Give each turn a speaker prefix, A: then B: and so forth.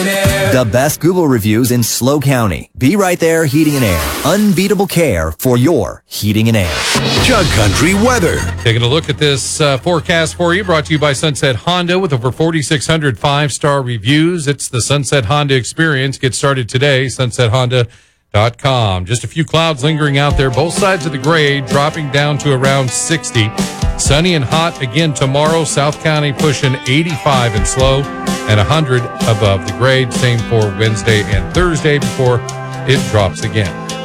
A: The best Google reviews in SLO County. Be Right There Heating and Air. Unbeatable care for your heating and air.
B: Jug Country weather.
C: Taking a look at this forecast for you, brought to you by Sunset Honda with over 4,600 five-star reviews. It's the Sunset Honda experience. Get started today, sunsethonda.com. Just a few clouds lingering out there. Both sides of the grade dropping down to around 60. Sunny and hot again tomorrow. South County pushing 85 and SLO and 100 above the grade. Same for Wednesday and Thursday before it drops again.